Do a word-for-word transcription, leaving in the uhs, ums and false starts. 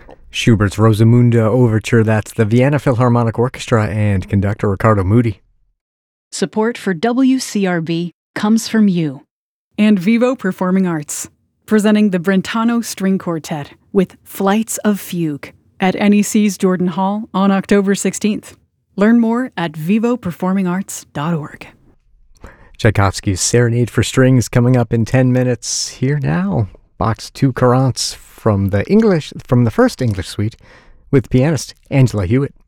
Schubert's Rosamunda Overture, that's the Vienna Philharmonic Orchestra and conductor Ricardo Muti. Support for W C R B comes from you. And Vivo Performing Arts, presenting the Brentano String Quartet with Flights of Fugue at N E C's Jordan Hall on October sixteenth. Learn more at vivo performing arts dot org. Tchaikovsky's Serenade for Strings coming up in ten minutes. Here now, Bach's Two Courants from the English, from the first English suite with pianist Angela Hewitt.